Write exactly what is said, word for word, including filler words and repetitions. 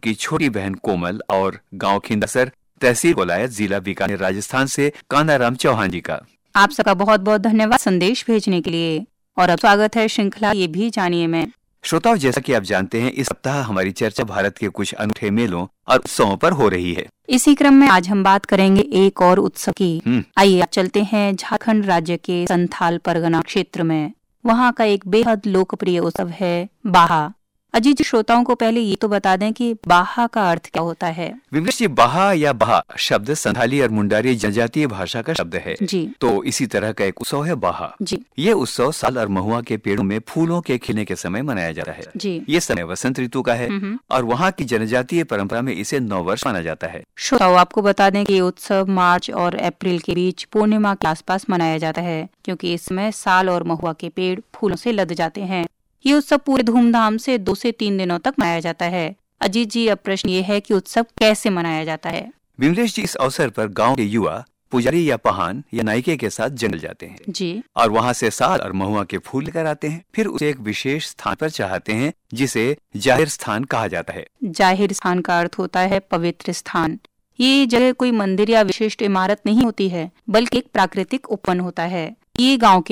की छोटी बहन कोमल और गांव खिंदासर तहसील कोलायत जिला बीकानेर राजस्थान से कान्हाराम चौहान जी का। आप सबका बहुत बहुत धन्यवाद संदेश भेजने के लिए। और अब स्वागत है श्रृंखला ये भी जानिए में। श्रोताओं, जैसा कि आप जानते हैं, इस सप्ताह हमारी चर्चा भारत के कुछ अनूठे मेलों और उत्सवों पर हो रही है। इसी क्रम में आज हम बात करेंगे एक और उत्सव की। आइए आप चलते हैं झारखंड राज्य के संथाल परगना क्षेत्र में। वहाँ का एक बेहद लोकप्रिय उत्सव है बाहा। अजीत जी, श्रोताओं को पहले ये तो बता दें कि बाहा का अर्थ क्या होता है। विमलेश जी, बाहा या बाहा शब्द संथाली और मुंडारी जनजातीय भाषा का शब्द है जी। तो इसी तरह का एक उत्सव है बाहा जी। ये उत्सव साल और महुआ के पेड़ों में फूलों के खिलने के समय मनाया जाता है जी। ये समय वसंत ऋतु का है और वहाँ की जनजातीय परंपरा में इसे नौ वर्ष माना जाता है। श्रोताओं, आपको बता दें कि ये उत्सव मार्च और अप्रैल के बीच पूर्णिमा के आसपास मनाया जाता है, क्योंकि इस समय साल और महुआ के पेड़ फूलों से लद जाते हैं। ये उत्सव पूरे धूमधाम से दो से तीन दिनों तक मनाया जाता है। अजीत जी, अब प्रश्न ये है कि उत्सव कैसे मनाया जाता है। विमलेश जी, इस अवसर पर गांव के युवा पुजारी या पहान या नायके के साथ जंगल जाते हैं जी और वहां से साल और महुआ के फूल लेकर आते हैं। फिर उसे एक विशेष स्थान पर चढ़ाते हैं जिसे जाहिर स्थान कहा जाता है। जाहिर स्थान का अर्थ होता है पवित्र स्थान। ये जगह कोई मंदिर या विशिष्ट इमारत नहीं होती है, बल्कि एक प्राकृतिक उपवन होता है। ये गांव के